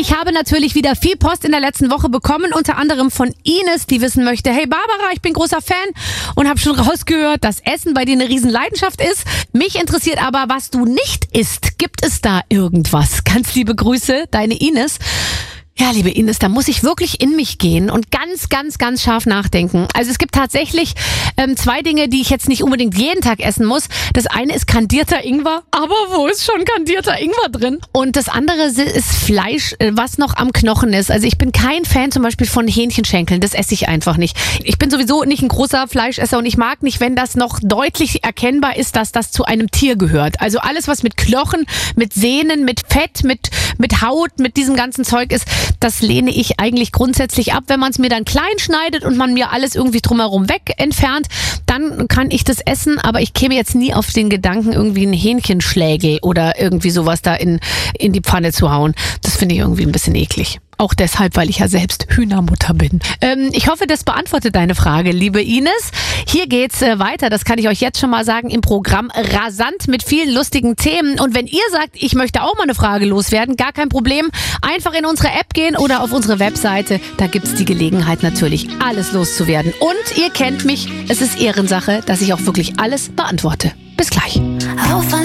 Ich habe natürlich wieder viel Post in der letzten Woche bekommen, unter anderem von Ines, die wissen möchte, hey Barbara, ich bin großer Fan und habe schon rausgehört, dass Essen bei dir eine Riesenleidenschaft ist. Mich interessiert aber, was du nicht isst. Gibt es da irgendwas? Ganz liebe Grüße, deine Ines. Ja, liebe Ines, da muss ich wirklich in mich gehen und ganz scharf nachdenken. Also es gibt tatsächlich 2 Dinge, die ich jetzt nicht unbedingt jeden Tag essen muss. Das eine ist kandierter Ingwer, aber wo ist schon kandierter Ingwer drin? Und das andere ist Fleisch, was noch am Knochen ist. Also ich bin kein Fan zum Beispiel von Hähnchenschenkeln, das esse ich einfach nicht. Ich bin sowieso nicht ein großer Fleischesser und ich mag nicht, wenn das noch deutlich erkennbar ist, dass das zu einem Tier gehört. Also alles, was mit Knochen, mit Sehnen, mit Fett, mit Haut, mit diesem ganzen Zeug ist, das lehne ich eigentlich grundsätzlich ab. Wenn man es mir dann klein schneidet und man mir alles irgendwie drumherum weg entfernt, dann kann ich das essen, aber ich käme jetzt nie auf den Gedanken, irgendwie einen Hähnchenschlägel oder irgendwie sowas da in die Pfanne zu hauen. Das finde ich irgendwie ein bisschen eklig. Auch deshalb, weil ich ja selbst Hühnermutter bin. Ich hoffe, das beantwortet deine Frage, liebe Ines. Hier geht's weiter, das kann ich euch jetzt schon mal sagen, im Programm rasant mit vielen lustigen Themen. Und wenn ihr sagt, ich möchte auch mal eine Frage loswerden, gar kein Problem. Einfach in unsere App gehen oder auf unsere Webseite. Da gibt's die Gelegenheit natürlich, alles loszuwerden. Und ihr kennt mich, es ist Ehrensache, dass ich auch wirklich alles beantworte. Bis gleich.